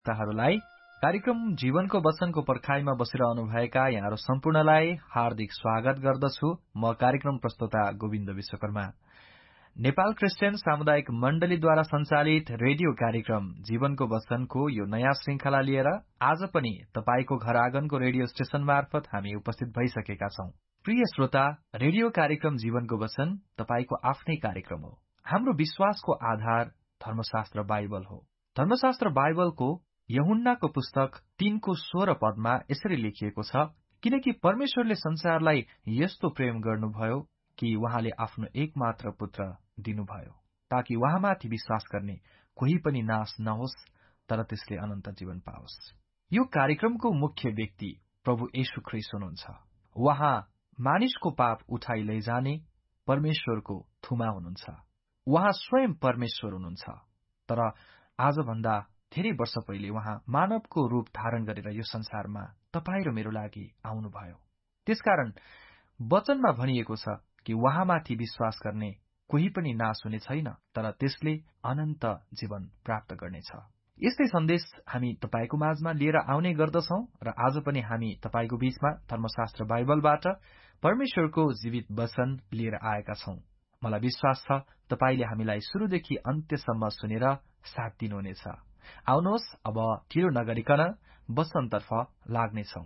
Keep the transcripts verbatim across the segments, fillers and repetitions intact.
श्रोताहरूलाई कार्यक्रम जीवनको वचनको पर्खाइमा बसिरहनुभएका यहाँहरू सम्पूर्णलाई हार्दिक स्वागत गर्दछु। म कार्यक्रम प्रस्तोता गोविन्द विश्वकर्मा। नेपाल क्रिस्चियन सामुदायिक मण्डलीद्वारा सञ्चालित रेडियो कार्यक्रम जीवनको वचनको यो नयाँ श्रृंखला लिएर आज पनि तपाईको घर आँगनको रेडियो स्टेशन मार्फत हामी उपस्थित भइसकेका छौं। प्रिय श्रोता, रेडियो कार्यक्रम जीवनको वचन तपाईको आफ्नै कार्यक्रम हो। हाम्रो विश्वासको आधार धर्मशास्त्र बाइबल हो। धर्मशास्त्र बाइबलको यूहन्नाको पुस्तक तीनको सोह्र पदमा यसरी लेखिएको छ, किनकि परमेश्वरले संसारलाई यस्तो प्रेम गर्नुभयो कि उहाँले आफ्नो एकमात्र पुत्र दिनुभयो, ताकि उहाँमाथि विश्वास गर्ने कोही पनि नाश नहोस्, तर त्यसले अनन्त जीवन पाओस्। यो कार्यक्रमको मुख्य व्यक्ति प्रभु येशू ख्रीष्ट हुनुहुन्छ। उहाँ मानिसको पाप उठाइ लैजाने परमेश्वरको थुमा हुनुहुन्छ। उहाँ स्वयं परमेश्वर हुनुहुन्छ। तर आजभन्दा धेरै वर्ष पहिले उहाँ मानवको रूप धारण गरेर यो संसारमा तपाईँ र मेरो लागि आउनुभयो। त्यसकारण वचनमा भनिएको छ कि उहाँमाथि विश्वास गर्ने कोही पनि नाश हुने छैन, तर त्यसले अनन्त जीवन प्राप्त गर्नेछ। यस्तै सन्देश हामी तपाईको माझमा लिएर आउने गर्दछौं र आज पनि हामी तपाईको बीचमा धर्मशास्त्र बाइबलबाट परमेश्वरको जीवित वचन लिएर आएका छौं। मलाई विश्वास छ तपाईले हामीलाई सुरुदेखि अन्त्यसम्म सुनेर साथ दिनुहुनेछ। आउनुहोस् अब ढिलो नगरिकन वचनतर्फ लाग्नेछौं।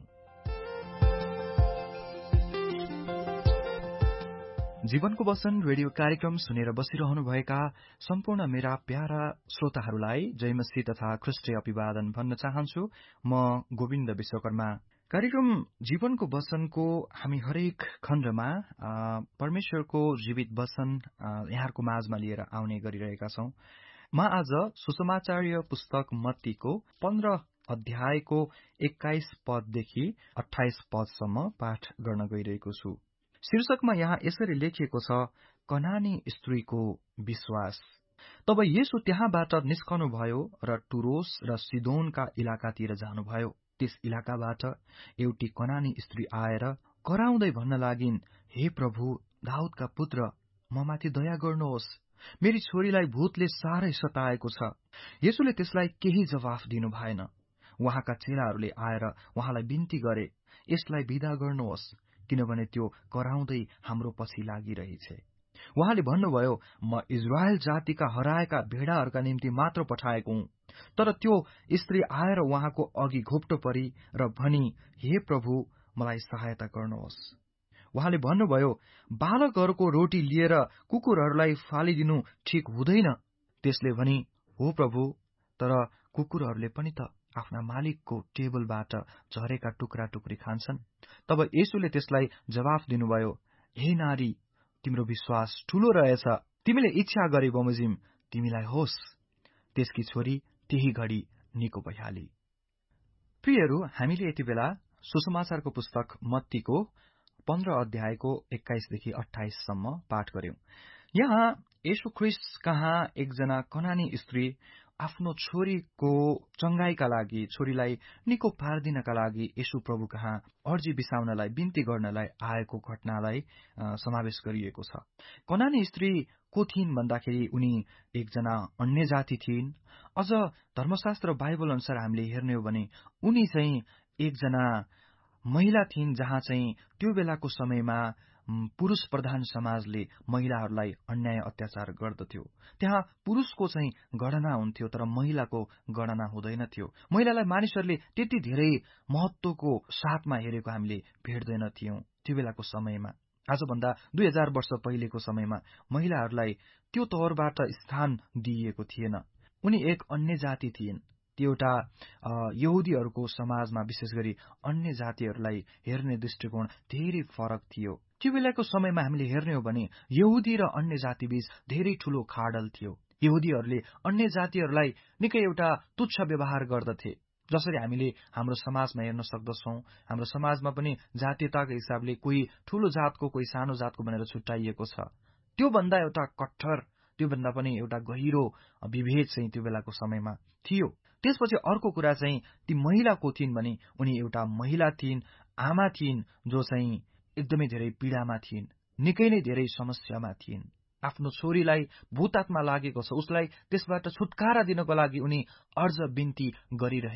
जीवनको वचन रेडियो कार्यक्रम सुनेर बसिरहनुभएका सम्पूर्ण मेरा प्यारा श्रोताहरूलाई जय मसीह तथा ख्रीष्टीय अभिवादन भन्न चाहन्छु। म गोविन्द विश्वकर्मा। कार्यक्रम जीवनको वचनको हामी हरेक खण्डमा परमेश्वरको जीवित वचन यहाँहरूको माझमा लिएर आउने गरिरहेका छौं। म आज सुसमाचार्य पुस्तक मत्तीको पन्ध्र अध्यायको एक्काइस पददेखि अठाइस पदसम्म पाठ गर्न गइरहेको छु। शीर्षकमा यहाँ यसरी लेखिएको छ, कनानी स्त्रीको विश्वास। तब येशू त्यहाँबाट निस्कनुभयो र टुरोस र सिदोनका इलाकातिर जानुभयो। त्यस इलाकाबाट एउटी कनानी स्त्री आएर कराउँदै भन्न लागिन्, हे प्रभु, दाउदका पुत्र, ममाथि दया गर्नुहोस्, मेरी छोरीलाई भूतले साह्रै सताएको छ। येशूले त्यसलाई केही जवाफ दिनु भएन। उहाँका चेलाहरूले आएर उहाँलाई बिन्ती गरे, यसलाई विदा गर्नुहोस्, किनभने त्यो कराउँदै हाम्रो पछि लागिरहेछ। उहाँले भन्नुभयो, म इजरायल जातिका हराएका भेडाहरूका निम्ति मात्र पठाएको हुँ। तर त्यो स्त्री आएर उहाँको अघि घोप्टो परी र भनी, हे प्रभु, मलाई सहायता गर्नुहोस्। उहाँले भन्नुभयो, बालकहरूको रोटी लिएर कुकुरहरूलाई फालिदिनु ठिक हुँदैन। त्यसले भनी, हो प्रभु, तर कुकुरहरूले पनि त आफ्ना मालिकको टेबलबाट झरेका टुक्रा टुक्री खान्छन्। तब येशूले त्यसलाई जवाफ दिनुभयो, हे नारी, तिम्रो विश्वास ठूलो रहेछ, तिमीले इच्छा गरे बमोजिम तिमीलाई होस्। त्यसकी छोरी त्यही घडी निको भइहाली। प्रियहरू, हामीले यति बेला सुसमाचारको पुस्तक मत्तीको पन्ध्र अध्यायको एक्काइसदेखि अठाइससम्म पाठ गर्यौं। यहाँ येशू ख्रीष्ट कहाँ एकजना कनानी स्त्री आफ्नो छोरीको चंगाईका लागि, छोरीलाई निको पार्दिनका लागि येशू प्रभु कहाँ अर्जी बिसाउनलाई, बिन्ती गर्नलाई आएको घटनालाई समावेश गरिएको छ। कनानी स्त्री को थिइन् भन्दाखेरि उनी एकजना अन्य जाति थिइन्। अझ धर्मशास्त्र बाइबल अनुसार हामीले हेर्ने हो भने उनी चाहिँ एकजना महिला थिइन्, जहाँ चाहिँ त्यो बेलाको समयमा पुरुष प्रधान समाजले महिलाहरूलाई अन्याय अत्याचार गर्दथ्यो। त्यहाँ पुरुषको चाहिँ गणना हुन्थ्यो, तर महिलाको गणना हुँदैन थियो। महिलालाई मानिसहरूले त्यति धेरै महत्वको साथमा हेरेको हामीले भेट्दैनथ्यौं त्यो बेलाको समयमा। आजभन्दा दुई हजार वर्ष पहिलेको समयमा महिलाहरूलाई त्यो तौरबाट स्थान दिइएको थिएन। उनी एक अन्य जाति थिइन्। त्यो एउटा यहुदीहरूको समाजमा विशेष गरी अन्य जातिहरूलाई हेर्ने दृष्टिकोण धेरै फरक थियो। त्यो बेलाको समयमा हामीले हेर्ने हो भने यहुदी र अन्य जातिबीच धेरै ठूलो खाडल थियो। यहुदीहरूले अन्य जातिहरूलाई निकै एउटा तुच्छ व्यवहार गर्दथे। जसरी हामीले हाम्रो समाजमा हेर्न सक्दछौं, हाम्रो समाजमा पनि जातीयताको हिसाबले कोही ठूलो जातको, कोही सानो जातको भनेर छुट्याइएको छ। त्योभन्दा एउटा कट्टर, त्योभन्दा पनि एउटा गहिरो विभेद चाहिँ त्यो बेलाको समयमा थियो। त्यसपछि अर्को कुरा चाहिँ ती महिला को थिइन् भने उनी एउटा महिला थिइन्, आमा थिइन्, जो चाहिँ एकदमै धेरै पीडामा थिइन्, निकै नै धेरै समस्यामा थिइन्। आफ्नो छोरीलाई भूतात्मा लागेको छ, उसलाई त्यसबाट छुटकारा दिनको लागि उनी अर्ज बिन्ती गरिरहे